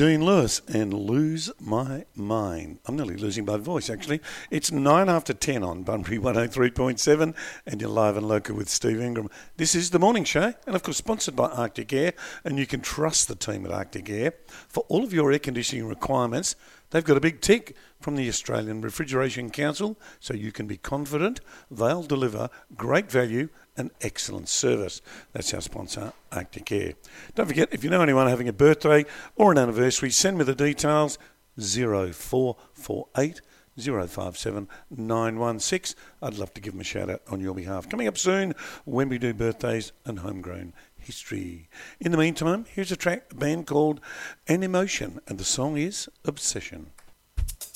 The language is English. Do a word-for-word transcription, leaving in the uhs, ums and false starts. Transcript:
Dean Lewis and Lose My Mind. I'm nearly losing my voice, actually. It's nine after ten on Bunbury one oh three point seven, and you're live and local with Steve Ingram. This is The Morning Show, and of course sponsored by Arctic Air, and you can trust the team at Arctic Air for all of your air conditioning requirements. They've got a big tick from the Australian Refrigeration Council, so you can be confident they'll deliver great value and excellent service. That's our sponsor, Arctic Air. Don't forget, if you know anyone having a birthday or an anniversary, send me the details, zero four four eight zero five seven nine one six. I'd love to give them a shout out on your behalf. Coming up soon, when we do birthdays and homegrown history. In the meantime, here's a track, a band called An Emotion, and the song is Obsession.